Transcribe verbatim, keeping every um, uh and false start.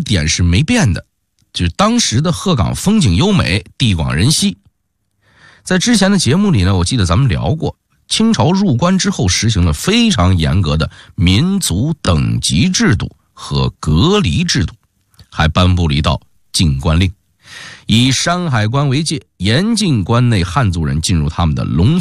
点是没变的，就是当时的鹤岗风景优美，地广人稀。在之前的节目里呢，我记得咱们聊过，清朝入关之后实行了非常严格的民族等级制度和隔离制度，还颁布了一道禁关令，以山海关为界，严禁关内汉族人进入他们的龙